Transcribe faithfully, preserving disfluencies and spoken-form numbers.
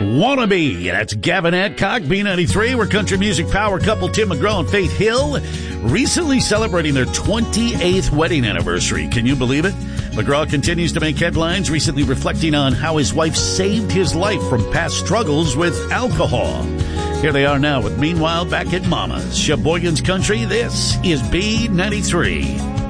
Wannabe. That's Gavin Adcock, B ninety-three, where country music power couple Tim McGraw and Faith Hill recently celebrating their twenty-eighth wedding anniversary. Can you believe it? McGraw continues to make headlines, recently reflecting on how his wife saved his life from past struggles with alcohol. Here they are now with Meanwhile Back at Mama's. Sheboygan's Country, this is B ninety-three.